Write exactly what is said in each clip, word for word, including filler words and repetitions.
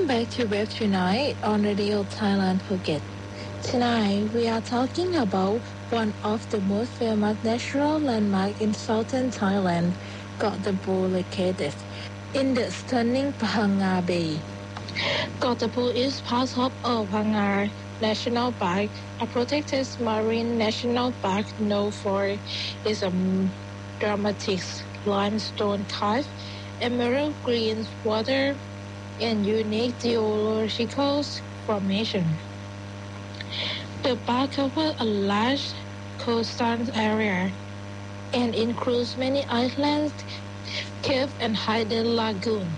Welcome back to Web Tonight on Radio Thailand Phuket. Tonight we are talking about one of the most famous natural landmarks in southern Thailand, Koh Tapuu, located in the stunning Phang Nga Bay. Koh Tapuu is part of Phang National Park, a protected marine national park known for its um, dramatic limestone cliff, emerald green water, and unique geological formation. The park covers a large coastal area and includes many islands, caves, and hidden lagoons.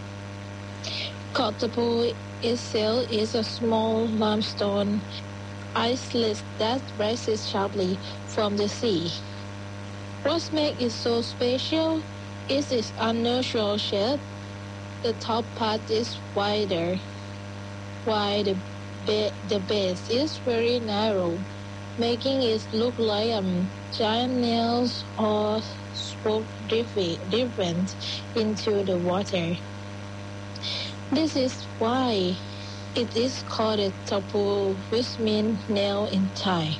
Koh Tapuu itself is a small limestone islet that rises sharply from the sea. What makes it so special is its unusual shape. The top part is wider, while the, ba- the base is very narrow, making it look like um, giant nails or spoke different into the water. This is why it is called a tapu, which means nail in Thai.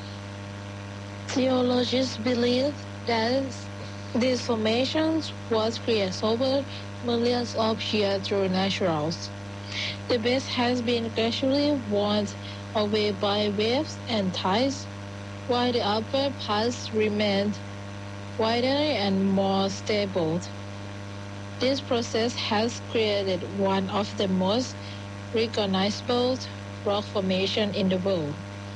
Geologists believe that this formation was created over millions of years through naturals. The base has been gradually worn away by waves and tides, while the upper parts remained wider and more stable. This process has created one of the most recognizable rock formations in the world.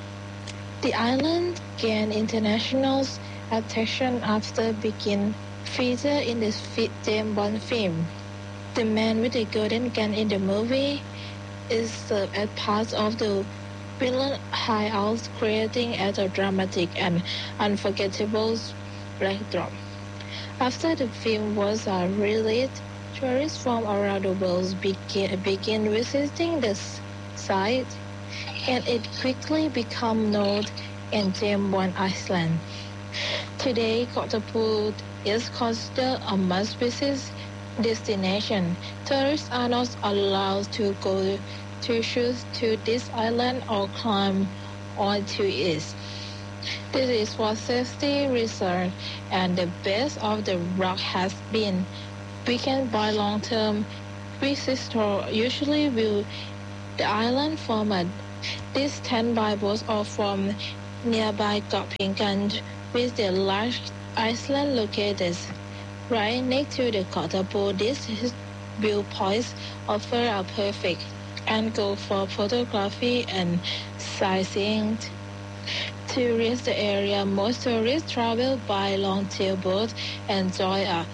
The island gained international attention after being featured in the James Bond film. The man with the golden gun in the movie is served as part of the villain hideout, creating a dramatic and unforgettable backdrop. After the film was uh, released, tourists from around the world began, began visiting the site, and it quickly became known as James Bond Island. Today, Koh Tapuu is considered a must-visit destination. Tourists are not allowed to go to shoot to this island or climb onto it. This is for safety reasons, and the base of the rock has been weakened by long-term visitors usually view the island from a distance by boat or from nearby Koh Phingan, with the large island located right next to the Koh Tapuu. These viewpoints offer a perfect angle for photography and sightseeing. To reach the area, most tourists travel by long-tail boats and enjoy a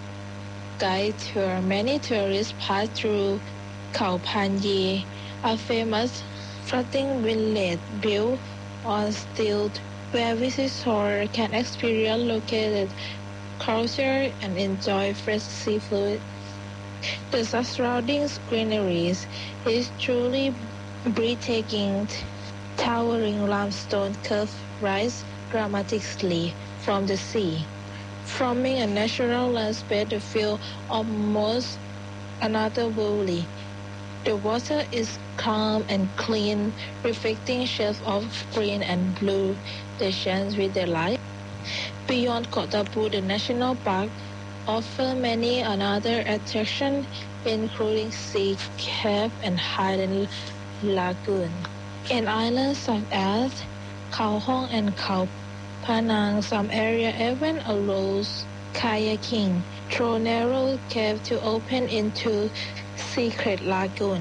guided tour. Many tourists pass through Khao Phan Ye, a famous floating village built on stilts where visitors can experience local culture and enjoy fresh seafood. The surrounding greenery is truly breathtaking. Towering limestone curves rise dramatically from the sea, forming a natural landscape that feels almost otherworldly. The water is calm and clean, reflecting shades of green and blue that shine with the light. Beyond Koh Tapuu, the national park offers many another attractions, including sea cave and hidden lagoon. In islands such as Khao Hong and Khao Phanang, some area even allows kayaking through narrow cave to open into secret lagoon.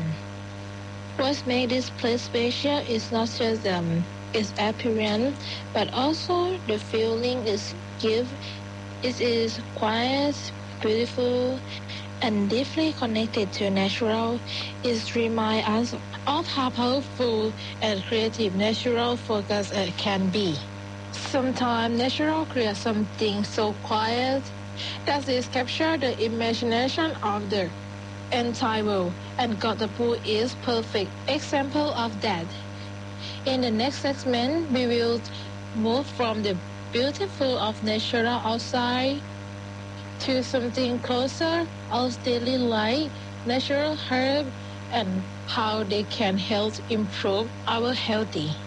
What makes this place special is not just um, its appearance, but also the feeling it gives. It is quiet, beautiful, and deeply connected to natural. It reminds us of how powerful and creative natural focus it can be. Sometimes natural creates something so quiet that it captures the imagination of the entire world, and Koh Tapuu is perfect example of that. In the next segment, we will move from the beautiful of natural outside to something closer of daily life, natural herb, and how they can help improve our healthy.